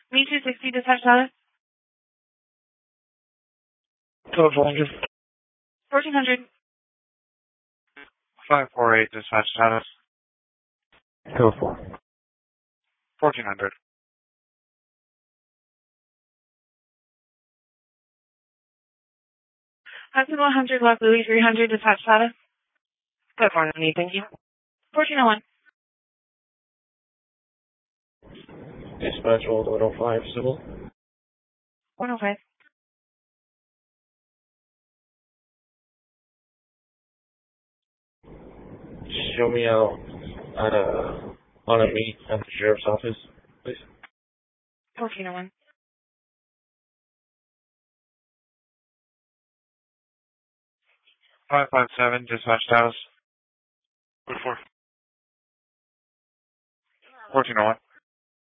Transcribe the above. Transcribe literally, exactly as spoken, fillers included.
Me two sixty, dispatch status. Total four hundred. fourteen hundred. five four eight, dispatch status. Total four. fourteen hundred. Hudson one hundred, Lock Louis three hundred, dispatch status. That's fine, I need, thank you. fourteen oh one. Dispatch old one oh five, civil. one oh five. Show me out at a, on a meet at the sheriff's office, please. fourteen oh one. five five seven, dispatch status. What for? fourteen oh one.